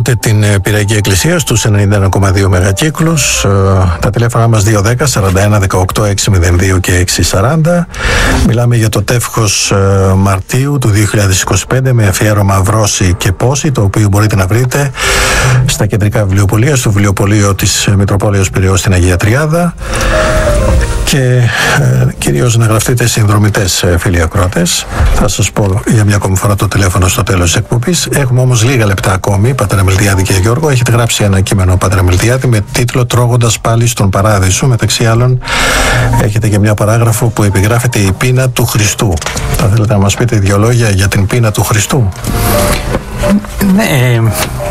Ακούτε την Πυριακή Εκκλησία στους 91,2 μεγακύκλους. Τα τηλέφωνα μας 210 41 18 602 και 640. Μιλάμε για το τεύχος Μαρτίου του 2025 με αφιέρωμα Βρώση και Πόση, το οποίο μπορείτε να βρείτε στα κεντρικά βιβλιοπωλεία, στο βιβλιοπωλείο της Μητροπόλεως Πειραιώς στην Αγία Τριάδα, και κυρίως να γραφτείτε συνδρομητές, φίλοι ακροατές. Θα σας πω για μια ακόμη φορά το τηλέφωνο στο τέλος της εκπομπής. Έχουμε όμως λίγα λεπτά ακόμη. Πατέρα Μιλτιάδη και Γιώργο, έχετε γράψει ένα κείμενο, Πατέρα Μιλτιάδη, με τίτλο «Τρώγοντας πάλι στον Παράδεισο». Μεταξύ άλλων έχετε και μια παράγραφο που επιγράφεται «Η πείνα του Χριστού». Θα θέλετε να μας πείτε δύο λόγια για την πείνα του Χριστού? Ναι,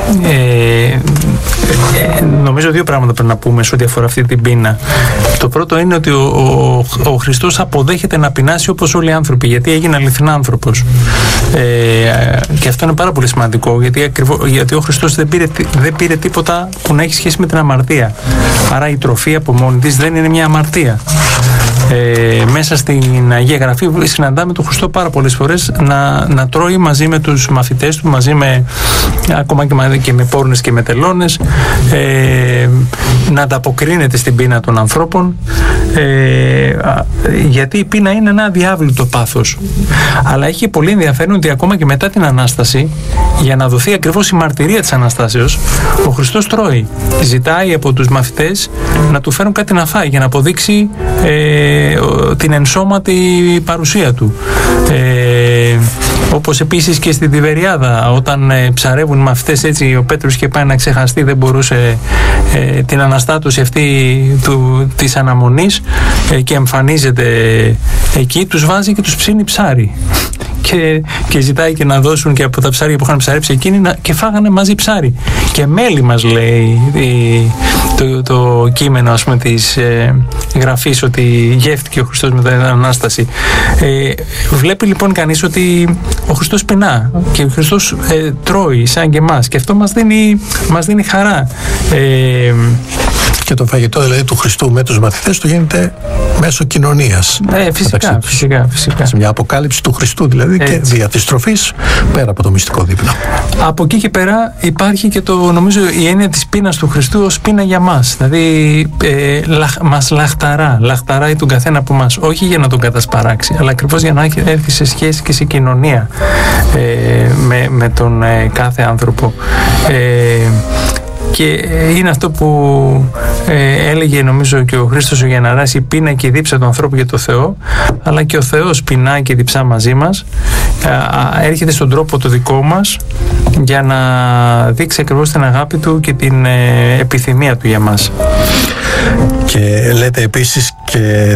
νομίζω δύο πράγματα πρέπει να πούμε σε ό,τι αφορά αυτή την πείνα. Το πρώτο είναι ότι ο Χριστός αποδέχεται να πεινάσει όπως όλοι οι άνθρωποι, γιατί έγινε αληθινά άνθρωπος. Και αυτό είναι πάρα πολύ σημαντικό, γιατί ο Χριστός δεν πήρε τίποτα που να έχει σχέση με την αμαρτία. Άρα η τροφή από μόνη της δεν είναι μια αμαρτία. Μέσα στην Αγία Γραφή συναντάμε τον Χριστό πάρα πολλές φορές να τρώει μαζί με τους μαθητές του, μαζί με ακόμα και με πόρνες και με τελώνες, να ανταποκρίνεται στην πείνα των ανθρώπων, γιατί η πείνα είναι ένα αδιάβλητο πάθος. Αλλά έχει πολύ ενδιαφέρον ότι ακόμα και μετά την Ανάσταση, για να δοθεί ακριβώς η μαρτυρία της Αναστάσεως, ο Χριστός τρώει. Ζητάει από τους μαθητές να του φέρουν κάτι να φάει για να αποδείξει την ενσώματη παρουσία του. Όπως επίσης και στην Τιβεριάδα, όταν ψαρεύουν οι μαθητές, έτσι ο Πέτρος και πάει να ξεχαστεί, δεν μπορούσε την αναστάτωση αυτή της αναμονής, και εμφανίζεται εκεί, τους βάζει και τους ψήνει ψάρι. Και ζητάει και να δώσουν και από τα ψάρια που είχαν ψαρέψει εκείνοι και φάγανε μαζί ψάρι. Και μέλι μας λέει το κείμενο, ας πούμε, της γραφής, ότι γεύτηκε ο Χριστός μετά την Ανάσταση. Βλέπει λοιπόν κανείς ότι ο Χριστός πεινά και ο Χριστός τρώει σαν και εμάς, και αυτό μας δίνει χαρά. Και το φαγητό δηλαδή του Χριστού με τους μαθητές του γίνεται μέσω κοινωνίας. Φυσικά. Σε μια αποκάλυψη του Χριστού δηλαδή, έτσι, και δια της τροφής, πέρα από το μυστικό δείπνο. Από εκεί και πέρα υπάρχει και νομίζω η έννοια της πείνας του Χριστού ως πείνα για μας. Δηλαδή μας λαχταράει τον καθένα από μας, όχι για να τον κατασπαράξει, αλλά ακριβώς για να έρθει σε σχέση και σε κοινωνία με τον κάθε άνθρωπο. Και είναι αυτό που έλεγε νομίζω και ο Χρήστος ο Γεναράς, η πείνα και η δίψα του ανθρώπου για το Θεό, αλλά και ο Θεός πεινά και διψά μαζί μας, έρχεται στον τρόπο το δικό μας για να δείξει ακριβώς την αγάπη του και την επιθυμία του για μας. Και λέτε επίσης και